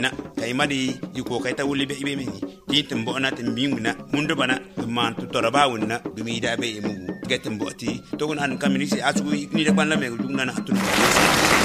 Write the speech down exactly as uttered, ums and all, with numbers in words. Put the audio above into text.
na kai madi yiko kai ta wuli be ibe meni tin timbo na timbingna mundo bana man tu toraba wonna dumi da be imu getin boti to kun an kamini si asu ni da ban la me dugna na atun